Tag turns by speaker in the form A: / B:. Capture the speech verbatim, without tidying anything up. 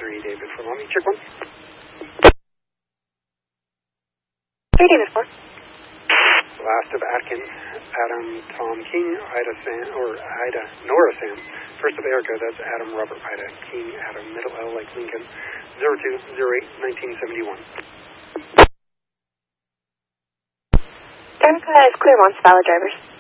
A: three, David for Mommy. Check one.
B: three, David four.
A: Last of Atkins, Adam, Tom, King, Ida, Sam, or Ida, Nora, Sam. First of Erica, that's Adam, Robert, Ida, King, Adam, middle L like Lincoln, zero two zero eight nineteen seventy-one.
B: Erica is clear on valid drivers.